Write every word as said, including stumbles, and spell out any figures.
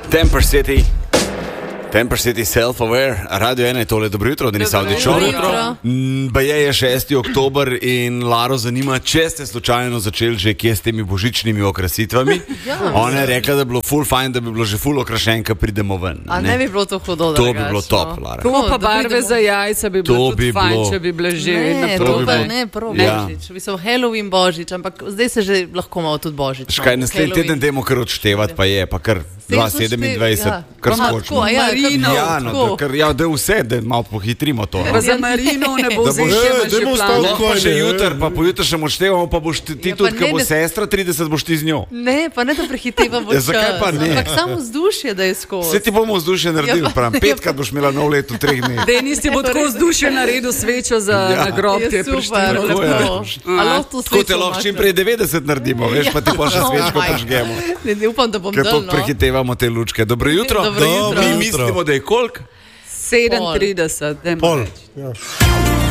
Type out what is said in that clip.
Temper City. Temper City Self-Aware, Radio ena je tole, dobro jutro, Denis Avdićov. Baje je šesti oktober in Laro zanima, če ste slučajno začeli že kje s temi božičnimi okrasitvami. Ja, ona je rekla, da bi bilo ful fajn, da bi bilo že ful okrašen, ko pridemo ven. A ne, ne bi bilo to hudo, da to bi bilo top, Lara. To pa barve za jajca bi bilo tudi fajn, bilo... če bi bile že ne, na to prvi. Pa ne, prvo ja. Božič. Mislim, Halloween Božič, ampak zdaj se že lahko malo tudi Božič. Škaj, naslednji teden temo kar odštevati, pa je, pa kar dva sedemindvajset, ja. Kar skočno. Marino, ja, no, da, ja, da vse, da malo pohitrimo to. Pa za Marino ne bo zdaj še še plan. Lahko pa še jutr, pa pojutrišnjem odštevamo, pa boš ti ja, tudi, ko bo sestra trideset, boš ti z njo. Ne, pa ne da prehitevamo čas. Zakaj pa ne? Ampak samo vzdušje, da je skozi. Vse ti bomo vzdušje naredili, ja, pravim. Petkrat boš imela nov let v treh dneh. Denis ti bo tako vzdušje naredil svečo za ja. nagrob, ki je super, lepo. Tako te lahko čim prej devetdeset naredimo, veš, pa ti pa še svečko prižgemo. Ne, upam, da bom dal, no. Ker to prehitevamo te lučke. Dobro jutro. Dobro jutro. Mi mislimo, da je koliko? sedemintrideset. Pol. Ja.